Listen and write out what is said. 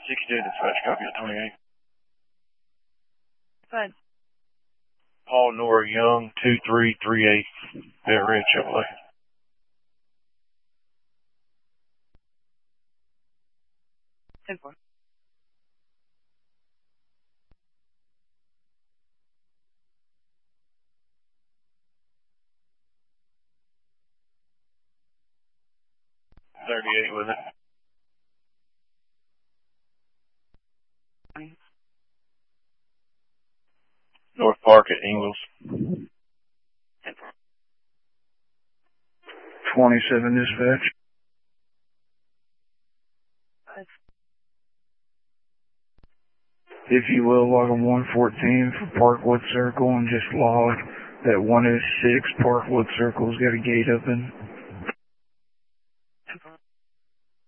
62 dispatch, copy at 28. Go ahead. Paul Nora Young, 2338, Bel Red, Chevrolet. Ten four. $38 with it. North Park at Ingalls. 10 4. 27 dispatch. If you will, log a 114 for Parkwood Circle and just log that 106 Parkwood Circle's got a gate open.